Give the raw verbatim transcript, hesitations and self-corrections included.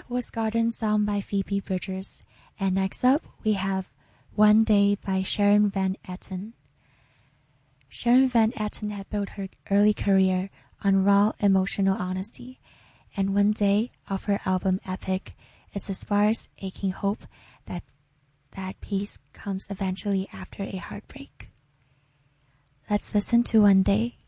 That was Garden Song by Phoebe Bridgers. And next up, we have One Day by Sharon Van Etten. Sharon Van Etten had built her early career on raw emotional honesty, and One Day of her album Epic is a sparse, aching hope that that peace comes eventually after a heartbreak. Let's listen to One Day.